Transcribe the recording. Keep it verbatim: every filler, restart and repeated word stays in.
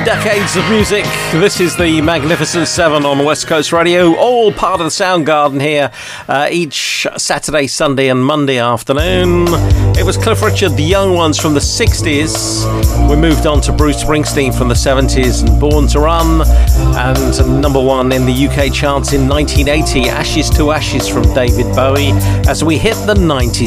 Decades of music. This is the Magnificent Seven on West Coast Radio, all part of the Soundgarden here, uh, each Saturday, Sunday and Monday afternoon. It was Cliff Richard, the young ones from the sixties. We moved on to Bruce Springsteen from the seventies and Born to Run, and number one in the U K charts in nineteen eighty, Ashes to Ashes from David Bowie, as we hit the nineties.